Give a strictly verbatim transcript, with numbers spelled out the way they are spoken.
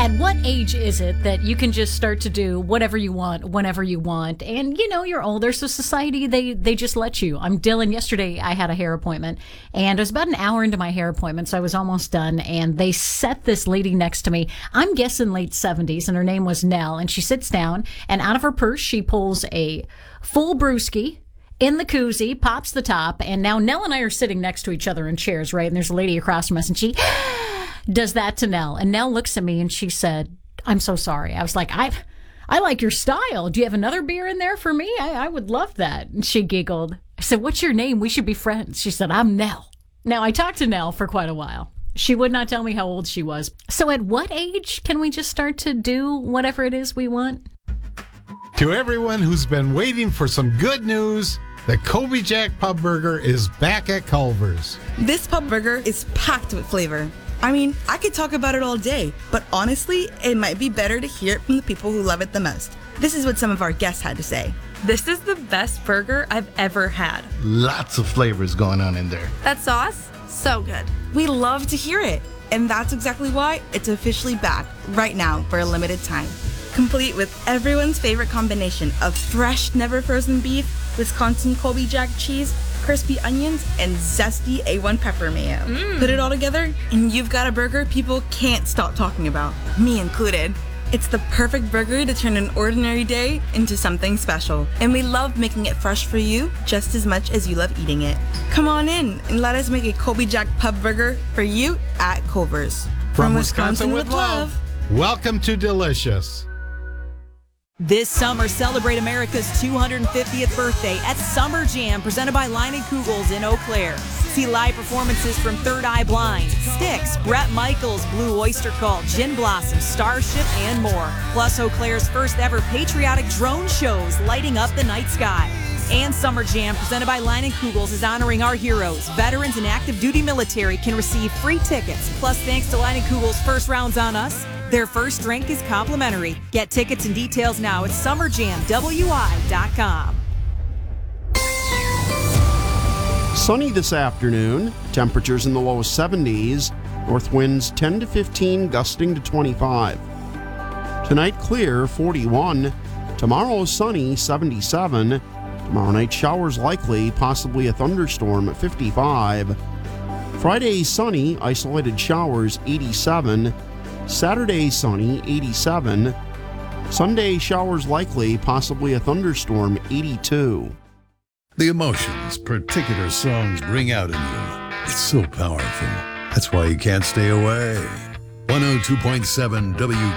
At what age is it that you can just start to do whatever you want, whenever you want? And, you know, you're older, so society, they, they just let you. I'm Dylan. Yesterday, I had a hair appointment, and it was about an hour into my hair appointment, so I was almost done, and they set this lady next to me. I'm guessing late seventies, and her name was Nell, and she sits down, and out of her purse, she pulls a full brewski in the koozie, pops the top, and now Nell and I are sitting next to each other in chairs, right? And there's a lady across from us, and she does that to Nell. And Nell looks at me and she said, "I'm so sorry." I was like, I I like your style. Do you have another beer in there for me? I, I would love that. And she giggled. I said, "What's your name? We should be friends." She said, "I'm Nell." Now, I talked to Nell for quite a while. She would not tell me how old she was. So at what age can we just start to do whatever it is we want? To everyone who's been waiting for some good news, the Colby Jack Pub Burger is back at Culver's. This pub burger is packed with flavor. I mean, I could talk about it all day, but honestly, it might be better to hear it from the people who love it the most. This is what some of our guests had to say. This is the best burger I've ever had. Lots of flavors going on in there. That sauce, so good. We love to hear it, and that's exactly why it's officially back right now for a limited time. Complete with everyone's favorite combination of fresh, never frozen beef, Wisconsin Colby Jack cheese, crispy onions, and zesty A one pepper mayo. Mm. Put it all together, and you've got a burger people can't stop talking about, me included. It's the perfect burger to turn an ordinary day into something special, and we love making it fresh for you just as much as you love eating it. Come on in and let us make a Colby Jack Pub Burger for you at Culver's. From, From Wisconsin, Wisconsin with love. love, welcome to Delicious. This summer, celebrate America's two hundred fiftieth birthday at Summer Jam, presented by Line and Kugels in Eau Claire. See live performances from Third Eye Blind, Styx, Bret Michaels, Blue Oyster Cult, Gin Blossom, Starship, and more. Plus Eau Claire's first ever patriotic drone shows lighting up the night sky. And Summer Jam, presented by Line and Kugels, is honoring our heroes. Veterans and active duty military can receive free tickets. Plus, thanks to Line and Kugels' first rounds on us, their first drink is complimentary. Get tickets and details now at summer jam w i dot com. Sunny this afternoon. Temperatures in the low seventies. North winds ten to fifteen, gusting to twenty-five. Tonight clear, forty-one. Tomorrow sunny, seventy-seven. Tomorrow night showers likely, possibly a thunderstorm at fifty-five. Friday sunny, isolated showers, eighty-seven. Saturday sunny, eighty-seven. Sunday showers likely, possibly a thunderstorm, eighty-two. The emotions particular songs bring out in you. It's so powerful. That's why you can't stay away. one oh two point seven W